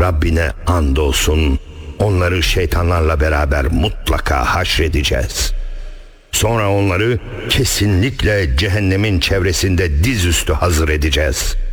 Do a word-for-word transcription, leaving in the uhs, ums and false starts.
Rabbine andolsun, onları şeytanlarla beraber mutlaka haşredeceğiz. Sonra onları kesinlikle cehennemin çevresinde dizüstü hazır edeceğiz.